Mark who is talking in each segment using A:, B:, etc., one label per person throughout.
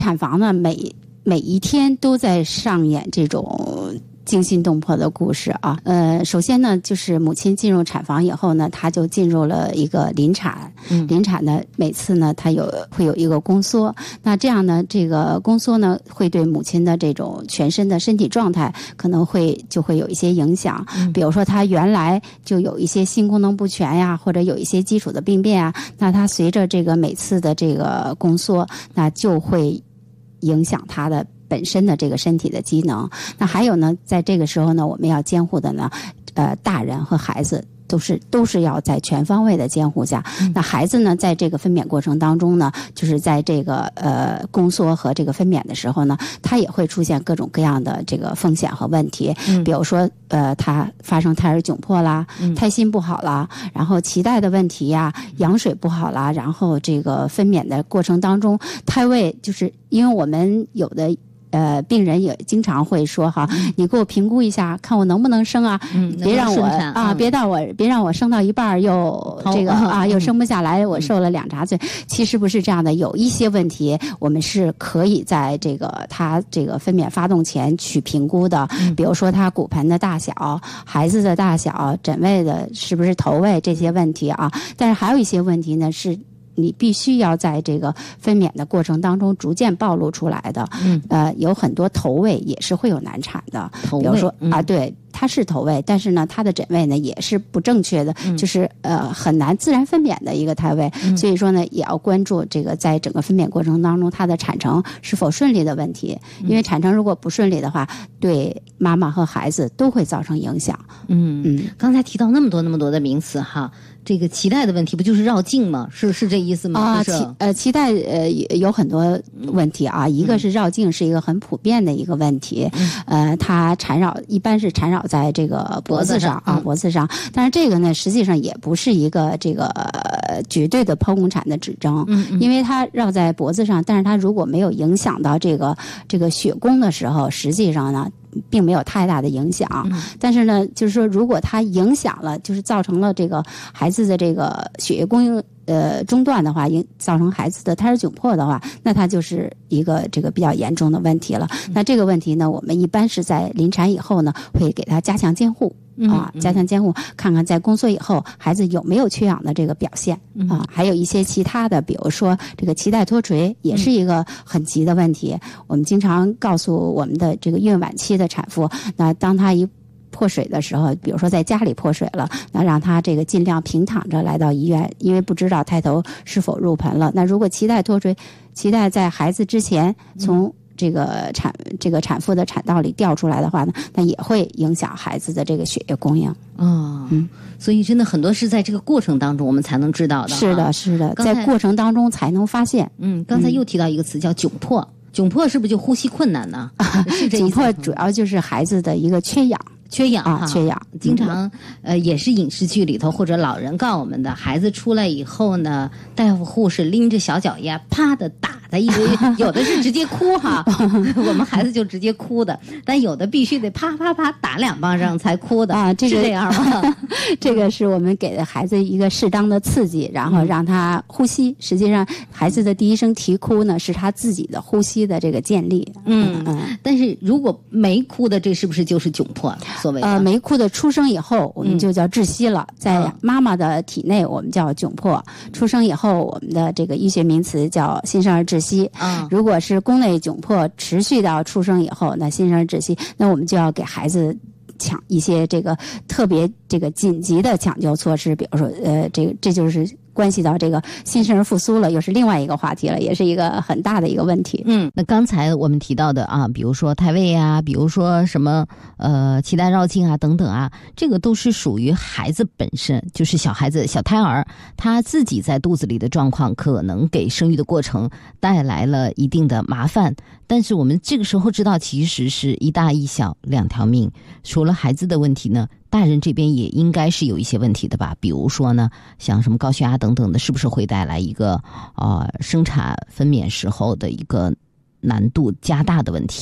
A: 产房呢每一天都在上演这种惊心动魄的故事啊。首先呢，就是母亲进入产房以后呢，她就进入了一个临产。临产呢，每次呢，它会有一个宫缩。那这样呢，这个宫缩呢，会对母亲的这种全身的身体状态可能就会有一些影响。比如说，她原来就有一些性功能不全呀，或者有一些基础的病变啊，那她随着这个每次的这个宫缩，那就会影响她的本身的这个身体的机能。那还有呢，在这个时候呢，我们要监护的呢，大人和孩子都是要在全方位的监护下。那孩子呢，在这个分娩过程当中呢，就是在这个宫缩和这个分娩的时候呢，他也会出现各种各样的这个风险和问题。比如说他发生胎儿窘迫啦，胎心不好啦，然后脐带的问题呀，羊水不好啦，然后这个分娩的过程当中，胎位就是因为我们有的病人也经常会说哈，你给我评估一下，看我能不能生啊？别让我啊，别让我生到一半又这个又生不下来，我受了2茬罪。其实不是这样的，有一些问题我们是可以在他这个分娩发动前去评估的，比如说他骨盆的大小、孩子的大小、枕位的是不是头位这些问题啊。但是还有一些问题呢是你必须要在这个分娩的过程当中逐渐暴露出来的。有很多头位也是会有难产的，比如说对，它是头位，但是呢，它的枕位呢也是不正确的，就是很难自然分娩的一个胎位。所以说呢，也要关注这个在整个分娩过程当中，它的产程是否顺利的问题。因为产程如果不顺利的话，对妈妈和孩子都会造成影响。
B: 刚才提到那么多的名词哈。这个脐带的问题不就是绕颈吗？是这意思吗？
A: 脐带有很多问题啊。一个是绕颈是一个很普遍的一个问题。它一般是缠绕在这个脖子上啊，脖子上。但是这个呢，实际上也不是一个这个绝对的剖宫产的指征。因为它绕在脖子上，但是它如果没有影响到这个血宫的时候，实际上呢并没有太大的影响。但是呢，就是说如果它影响了，就是造成了这个孩子的这个血液供应中断的话，造成孩子的胎儿窘迫的话，那它就是一个这个比较严重的问题了。那这个问题呢，我们一般是在临产以后呢，会给他加强监护。加强监护，看看在宫缩以后孩子有没有缺氧的这个表现啊。还有一些其他的，比如说这个脐带脱垂也是一个很急的问题。我们经常告诉我们的这个孕晚期的产妇，那当她一破水的时候，比如说在家里破水了，那让她这个尽量平躺着来到医院，因为不知道胎头是否入盆了。那如果脐带脱垂，脐带在孩子之前从这个产妇的产道里掉出来的话呢，那也会影响孩子的这个血液供应。
B: 所以真的很多是在这个过程当中我们才能知道的。
A: 是的，在过程当中才能发现。
B: 刚才又提到一个词叫窘迫，窘迫是不是就呼吸困难呢？是这意思。
A: 窘迫主要就是孩子的一个缺氧。
B: 缺氧
A: 缺氧，
B: 经常也是影视剧里头或者老人告我们的，孩子出来以后呢，大夫护士拎着小脚丫啪的打他一直，有的是直接哭哈，我们孩子就直接哭的，但有的必须得啪啪啪打2巴掌才哭的
A: 啊，
B: 是这样吗？
A: 这个是我们给的孩子一个适当的刺激，然后让他呼吸。实际上，孩子的第一声啼哭呢，是他自己的呼吸的这个建立。
B: 但是如果没哭的，这是不是就是窘迫？所谓
A: 没哭的出生以后，我们就叫窒息了。在妈妈的体内，我们叫窘迫。出生以后，我们的这个医学名词叫新生儿窒息。如果是宫内窘迫持续到出生以后，那新生儿窒息，那我们就要给孩子抢一些这个特别这个紧急的抢救措施，比如说这就是关系到这个新生儿复苏了，又是另外一个话题了，也是一个很大的一个问题。
B: 那刚才我们提到的啊，比如说胎位啊，比如说什么脐带绕颈啊等等啊，这个都是属于孩子本身，就是小孩子小胎儿他自己在肚子里的状况，可能给生育的过程带来了一定的麻烦。但是我们这个时候知道，其实是一大一小2条命。除了孩子的问题呢，大人这边也应该是有一些问题的吧？比如说呢，像什么高血压等等的，是不是会带来一个生产分娩时候的一个难度加大的问题？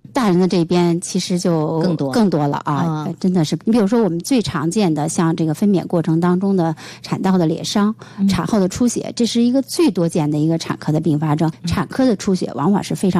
A: 大人的这边其实就更多了啊，真的是。你比如说我们最常见的像这个分娩过程当中的产道的裂伤、产后的出血，这是一个最多见的一个产科的并发症。产科的出血往往是非常